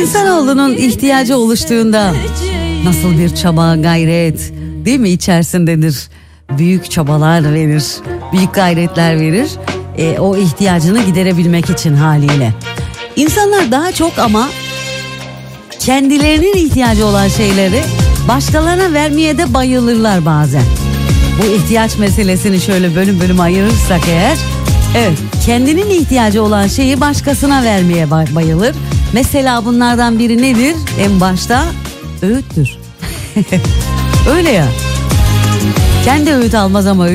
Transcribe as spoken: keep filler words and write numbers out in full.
İnsanoğlunun ihtiyacı oluştuğunda nasıl bir çaba, gayret, değil mi, içerisindedir. Büyük çabalar verir, büyük gayretler verir. E, o ihtiyacını giderebilmek için haliyle. İnsanlar daha çok ama kendilerinin ihtiyacı olan şeyleri başkalarına vermeye de bayılırlar bazen. Bu ihtiyaç meselesini şöyle bölüm bölüm ayırırsak eğer, evet, kendinin ihtiyacı olan şeyi başkasına vermeye bayılır. Mesela bunlardan biri nedir? En başta öğüttür. Öyle ya. Kendi öğüt almaz ama